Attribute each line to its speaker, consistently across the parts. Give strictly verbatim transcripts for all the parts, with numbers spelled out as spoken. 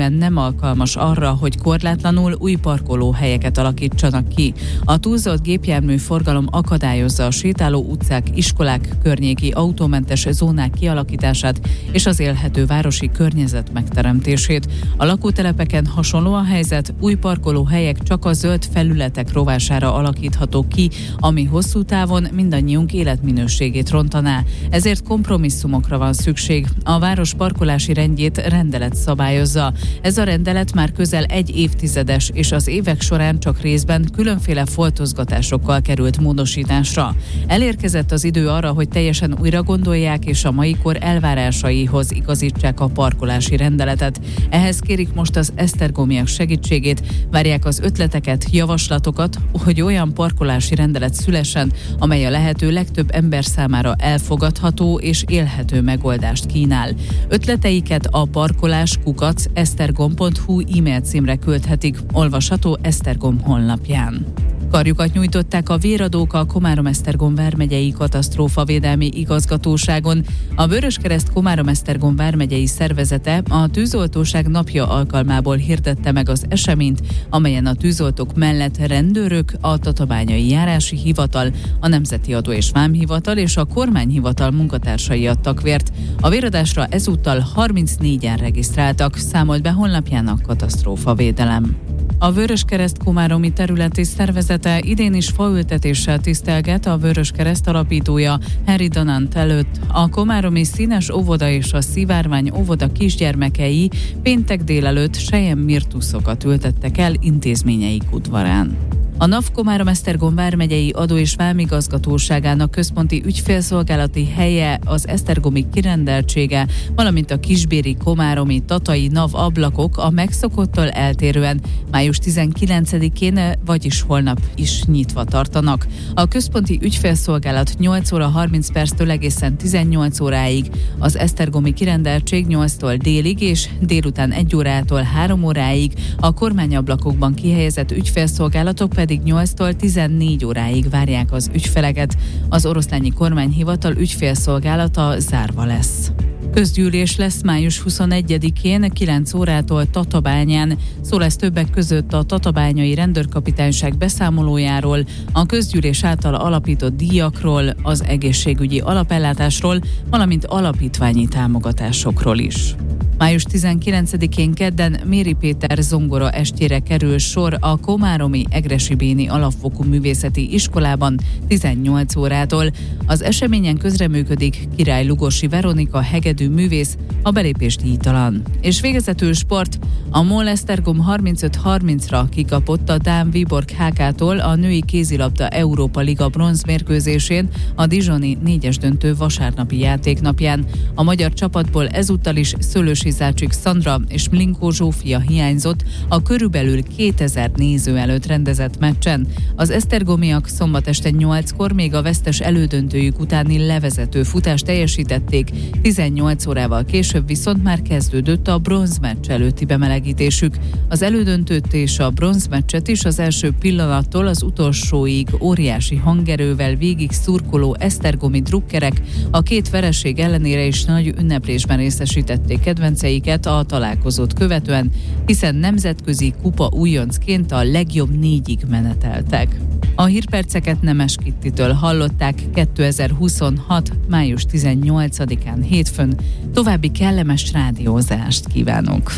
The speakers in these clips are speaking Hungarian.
Speaker 1: egyszerűen nem alkalmas arra, hogy korlátlanul új parkolóhelyeket alakítsanak ki. A túlzott gépjármű forgalom akadályozza a sétáló utcák, iskolák, környéki autómentes zónák kialakítását és az élhető városi környezet megteremtését. A lakótelepeken hasonló a helyzet, új parkolóhelyek csak a zöld felületek rovására alakíthatók ki, ami hosszú távon mindannyiunk életminőségét rontaná. Ezért kompromisszumokra van szükség. A város parkolási rendjét rendelet szabályozza. Ez a rendelet már közel egy évtizedes, és az évek során csak részben különféle foltozgatásokkal került módosításra. Elérkezett az idő arra, hogy teljesen újra gondolják, és a mai kor elvárásaihoz igazítsák a parkolási rendeletet. Ehhez kérik most az esztergomiak segítségét, várják az ötleteket, javaslatokat, hogy olyan parkolási rendelet szülessen, amely a lehető legtöbb ember számára elfogadható és élhető megoldást kínál. Ötleteiket a parkolás kukac esztergom pont hu e-mail címre küldhetik, olvasható Esztergom honlapján. Karjukat nyújtották a véradók a Komárom-Esztergom vármegyei katasztrófavédelmi igazgatóságon. A Vöröskereszt Komárom-Esztergom vármegyei szervezete a tűzoltóság napja alkalmából hirdette meg az eseményt, amelyen a tűzoltók mellett rendőrök, a Tatabányai Járási Hivatal, a Nemzeti Adó és Vámhivatal és a Kormányhivatal munkatársai adtak vért. A véradásra ezúttal harmincnégyen regisztráltak, számolt be honlapján a katasztrófavédelem. A Vöröskereszt komáromi területi szervezete idén is faültetéssel tisztelget a Vöröskereszt alapítója Henry Danant előtt. A komáromi Színes óvoda és a Szivárvány óvoda kisgyermekei péntek délelőtt selyem mirtuszokat ültettek el intézményeik udvarán. A NAV Komárom-Esztergom vármegyei adó- és vámigazgatóságának központi ügyfélszolgálati helye, az esztergomi kirendeltsége, valamint a kisbéri, komáromi, tatai NAV ablakok a megszokottól eltérően május tizenkilencedikén, vagyis holnap is nyitva tartanak. A központi ügyfélszolgálat nyolc óra harminc perctől egészen tizennyolc óráig, az esztergomi kirendeltség nyolctól délig és délután egy órától három óráig, a kormányablakokban kihelyezett ügyfélszolgálatok pedig nyolctól tizennégy óráig várják az ügyfeleket. Az Oroszlányi Kormányhivatal ügyfélszolgálata zárva lesz. Közgyűlés lesz május huszonegyedikén kilenc órától Tatabányán. Szó lesz többek között a tatabányai rendőrkapitányság beszámolójáról, a közgyűlés által alapított díjakról, az egészségügyi alapellátásról, valamint alapítványi támogatásokról is. május tizenkilencedikén kedden Méri Péter zongora estjére kerül sor a komáromi Egressy Béni Alapfokú Művészeti Iskolában tizennyolc órától. Az eseményen közreműködik Király Lugosi Veronika hegedű művész, a belépés díjtalan. És végezetül sport. A MOL Esztergom harmincöt harmincra kikapott a dán Viborg há ká-tól a női kézilabda Európa Liga bronzmérkőzésén a dijoni négyes döntő vasárnapi játéknapján. A magyar csapatból ezúttal is Szőlősi Zácsik Szandra és Mlinkó Zsófia hiányzott a körülbelül kétezer néző előtt rendezett meccsen. Az esztergomiak szombat este nyolckor még a vesztes elődöntőjük utáni levezető futást teljesítették, tizennyolc órával később viszont már kezdődött a bronzmeccs előtti bemelegítésük. Az elődöntőt és a bronzmeccset is az első pillanattól az utolsóig óriási hangerővel végig szurkoló esztergomi drukkerek a két vereség ellenére is nagy ünneplésben részesítették kedvenceiket a találkozót követően, hiszen nemzetközi kupa újoncként a legjobb négyig meneteltek. A hírperceket Nemes Kittitől hallották kétezer-huszonhat. május tizennyolcadikán hétfőn. További kellemes rádiózást kívánok!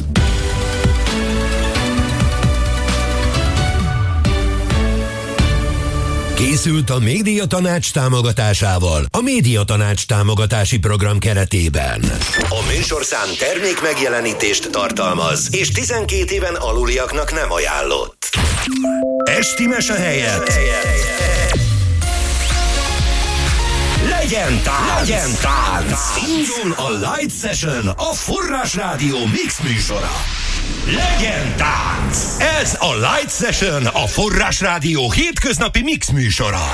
Speaker 2: Készült a Médiatanács támogatásával a Médiatanács támogatási program keretében. A műsorszám termék megjelenítést tartalmaz, és tizenkét éven aluliaknak nem ajánlott. Esti mese helyett legyen tánc! Legyen tánc! Indul a Light Session, a Forrás Rádió mix műsora. Legyen tánc! Ez a Light Session, a Forrás Rádió hétköznapi mix műsora.